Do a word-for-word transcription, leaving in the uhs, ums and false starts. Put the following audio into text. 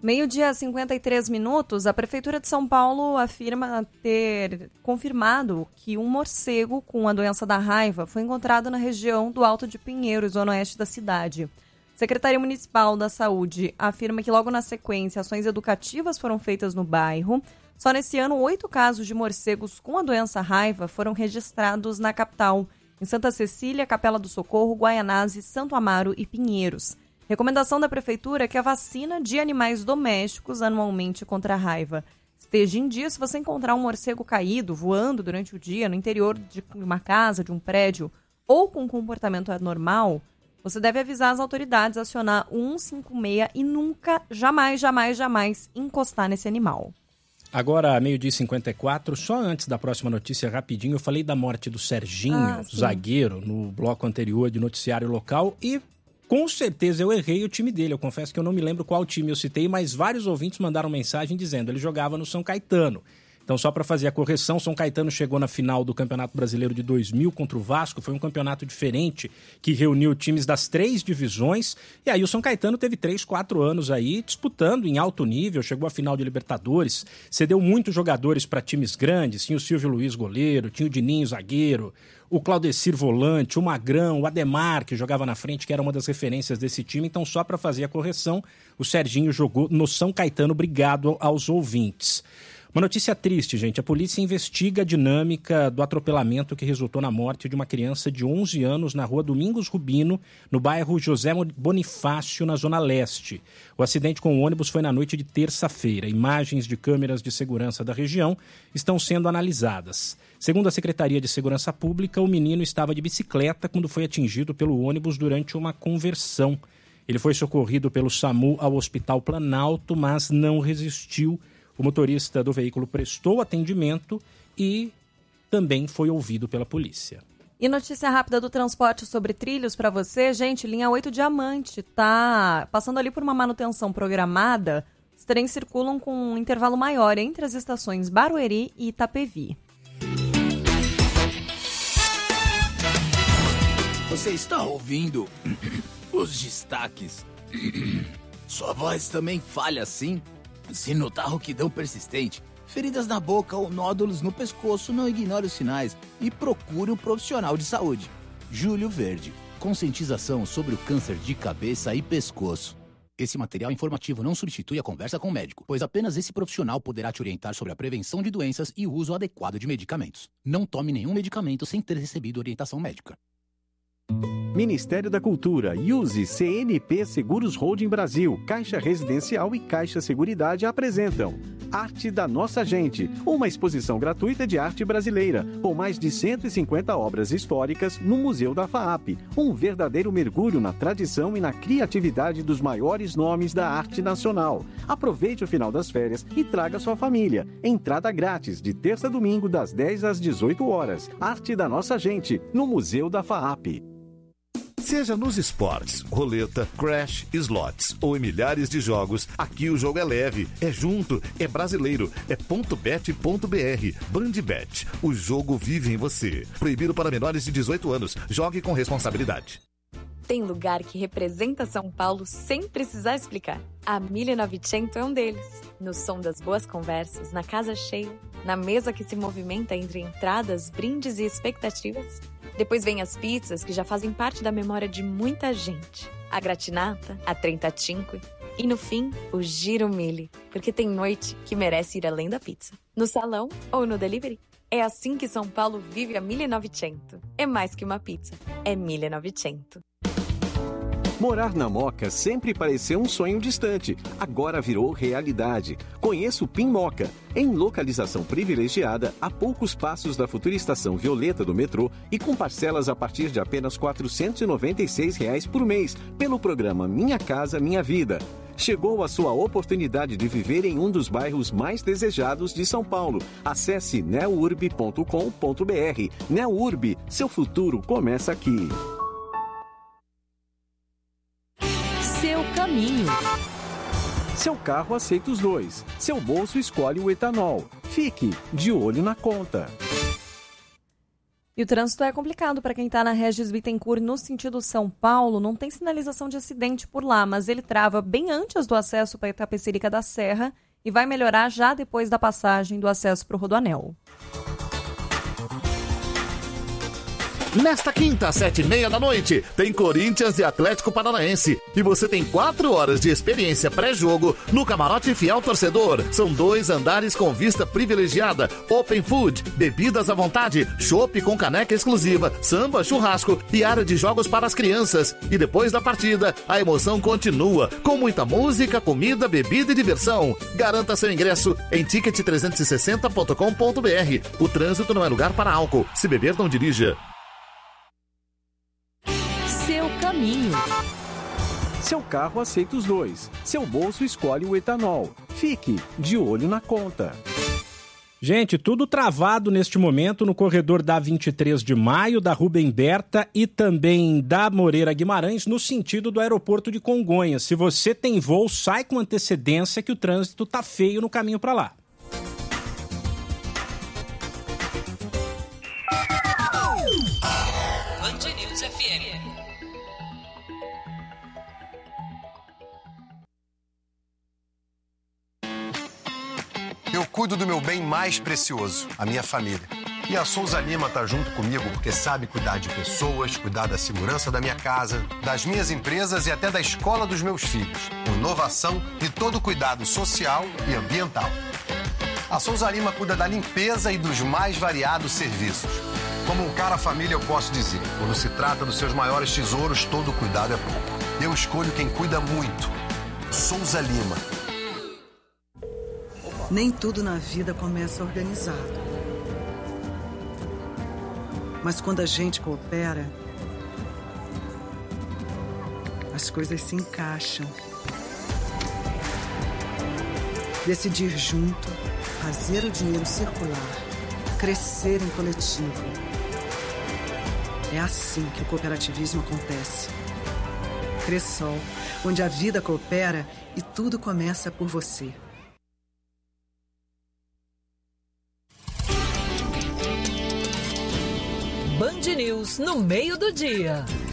Meio-dia, cinquenta e três minutos, a Prefeitura de São Paulo afirma ter confirmado que um morcego com a doença da raiva foi encontrado na região do Alto de Pinheiros, zona oeste da cidade. A Secretaria Municipal da Saúde afirma que logo na sequência ações educativas foram feitas no bairro. Só nesse ano, oito casos de morcegos com a doença raiva foram registrados na capital, em Santa Cecília, Capela do Socorro, Guaianazes, Santo Amaro e Pinheiros. Recomendação da Prefeitura é que a vacina de animais domésticos anualmente contra a raiva esteja em dia. Se você encontrar um morcego caído, voando durante o dia no interior de uma casa, de um prédio, ou com um comportamento anormal, você deve avisar as autoridades, acionar o cento e cinquenta e seis e nunca, jamais, jamais, jamais encostar nesse animal. Agora, meio-dia e cinquenta e quatro, só antes da próxima notícia, rapidinho, eu falei da morte do Serginho, ah, zagueiro, no bloco anterior de noticiário local, e com certeza eu errei o time dele. Eu confesso que eu não me lembro qual time eu citei, mas vários ouvintes mandaram mensagem dizendo que ele jogava no São Caetano. Então, só para fazer a correção, São Caetano chegou na final do Campeonato Brasileiro de dois mil contra o Vasco. Foi um campeonato diferente que reuniu times das três divisões. E aí o São Caetano teve três, quatro anos aí disputando em alto nível. Chegou à final de Libertadores, cedeu muitos jogadores para times grandes. Tinha o Silvio Luiz goleiro, tinha o Dininho zagueiro, o Claudecir volante, o Magrão, o Ademar, que jogava na frente, que era uma das referências desse time. Então, só para fazer a correção, o Serginho jogou no São Caetano. Obrigado aos ouvintes. Uma notícia triste, gente. A polícia investiga a dinâmica do atropelamento que resultou na morte de uma criança de onze anos na rua Domingos Rubino, no bairro José Bonifácio, na Zona Leste. O acidente com o ônibus foi na noite de terça-feira. Imagens de câmeras de segurança da região estão sendo analisadas. Segundo a Secretaria de Segurança Pública, o menino estava de bicicleta quando foi atingido pelo ônibus durante uma conversão. Ele foi socorrido pelo SAMU ao Hospital Planalto, mas não resistiu. O motorista do veículo prestou atendimento e também foi ouvido pela polícia. E notícia rápida do transporte sobre trilhos para você. Gente, linha oito Diamante tá passando ali por uma manutenção programada. Os trens circulam com um intervalo maior entre as estações Barueri e Itapevi. Você está ouvindo os destaques? Sua voz também falha assim? Se notar rouquidão persistente, feridas na boca ou nódulos no pescoço, não ignore os sinais e procure um profissional de saúde. Júlio Verde, conscientização sobre o câncer de cabeça e pescoço. Esse material informativo não substitui a conversa com o médico, pois apenas esse profissional poderá te orientar sobre a prevenção de doenças e o uso adequado de medicamentos. Não tome nenhum medicamento sem ter recebido orientação médica. Ministério da Cultura, I U S E, C N P Seguros Holding Brasil, Caixa Residencial e Caixa Seguridade apresentam Arte da Nossa Gente, uma exposição gratuita de arte brasileira, com mais de cento e cinquenta obras históricas no Museu da FAAP. Um verdadeiro mergulho na tradição e na criatividade dos maiores nomes da arte nacional. Aproveite o final das férias e traga sua família. Entrada grátis, de terça a domingo, das dez às dezoito horas. Arte da Nossa Gente, no Museu da FAAP. Seja nos esportes, roleta, crash, slots ou em milhares de jogos, aqui o jogo é leve, é junto, é brasileiro, é ponto bet ponto br. Bandbet, o jogo vive em você. Proibido para menores de dezoito anos. Jogue com responsabilidade. Tem lugar que representa São Paulo sem precisar explicar. A mille novecento é um deles. No som das boas conversas, na casa cheia, na mesa que se movimenta entre entradas, brindes e expectativas. Depois vem as pizzas que já fazem parte da memória de muita gente. A gratinata, a trentacinque e no fim, o giro mille, porque tem noite que merece ir além da pizza. No salão ou no delivery. É assim que São Paulo vive a mille novecento. É mais que uma pizza, é mille novecento. Morar na Moca sempre pareceu um sonho distante, agora virou realidade. Conheça o Pin Moca, em localização privilegiada, a poucos passos da futura estação Violeta do metrô e com parcelas a partir de apenas quatrocentos e noventa e seis reais por mês, pelo programa Minha Casa Minha Vida. Chegou a sua oportunidade de viver em um dos bairros mais desejados de São Paulo. Acesse neourb ponto com ponto br. Neourb, seu futuro começa aqui. Seu caminho. Seu carro aceita os dois. Seu bolso escolhe o etanol. Fique de olho na conta. E o trânsito é complicado para quem está na Regis Bittencourt no sentido São Paulo. Não tem sinalização de acidente por lá, mas ele trava bem antes do acesso para Itapecerica da Serra e vai melhorar já depois da passagem do acesso para o Rodoanel. Nesta quinta, às sete e meia da noite, tem Corinthians e Atlético Paranaense. E você tem quatro horas de experiência pré-jogo no Camarote Fiel Torcedor. São dois andares com vista privilegiada, open food, bebidas à vontade, chopp com caneca exclusiva, samba, churrasco e área de jogos para as crianças. E depois da partida, a emoção continua, com muita música, comida, bebida e diversão. Garanta seu ingresso em ticket trezentos e sessenta ponto com ponto b r. O trânsito não é lugar para álcool. Se beber, não dirija. Seu caminho. Seu carro aceita os dois. Seu bolso escolhe o etanol. Fique de olho na conta. Gente, tudo travado neste momento no corredor da vinte e três de maio, da Rubem Berta e também da Moreira Guimarães, no sentido do aeroporto de Congonhas. Se você tem voo, sai com antecedência que o trânsito tá feio no caminho para lá. Band News F M. Eu cuido do meu bem mais precioso, a minha família. E a Souza Lima tá junto comigo porque sabe cuidar de pessoas, cuidar da segurança da minha casa, das minhas empresas e até da escola dos meus filhos. Inovação e todo cuidado social e ambiental. A Souza Lima cuida da limpeza e dos mais variados serviços. Como um cara família, eu posso dizer, quando se trata dos seus maiores tesouros, todo cuidado é pouco. Eu escolho quem cuida muito. Souza Lima. Nem tudo na vida começa organizado. Mas quando a gente coopera, as coisas se encaixam. Decidir junto, fazer o dinheiro circular, crescer em coletivo. É assim que o cooperativismo acontece. Cressol, onde a vida coopera e tudo começa por você. Band News no meio do dia.